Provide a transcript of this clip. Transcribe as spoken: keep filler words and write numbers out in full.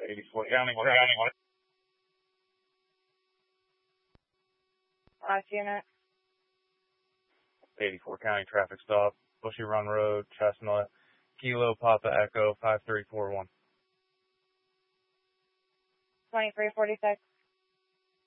eighty-four County, what County, what? Last unit. eighty-four County traffic stop, Bushy Run Road, Chestnut, Kilo Papa Echo five three four one. twenty-three forty-six.